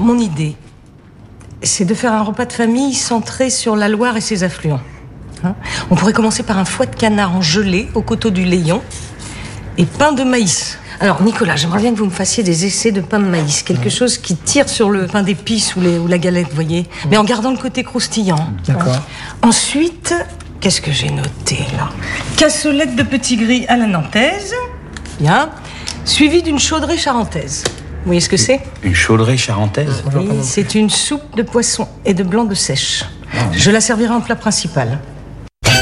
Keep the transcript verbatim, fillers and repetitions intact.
mon idée, c'est de faire un repas de famille centré sur la Loire et ses affluents. Hein, on pourrait commencer par un foie de canard en gelée au coteau du Léon et pain de maïs. Alors, Nicolas, j'aimerais bien que vous me fassiez des essais de pain de maïs. Quelque chose qui tire sur le pain d'épices ou, les, ou la galette, vous voyez. Mais en gardant le côté croustillant. D'accord. Ensuite, qu'est-ce que j'ai noté, là? Cassolette de petits gris à la nantaise. Bien. Suivi d'une chaudrée charentaise. Vous voyez ce que c'est? Une chaudrée charentaise? Oui, c'est une soupe de poisson et de blanc de seiche. Je la servirai en plat principal.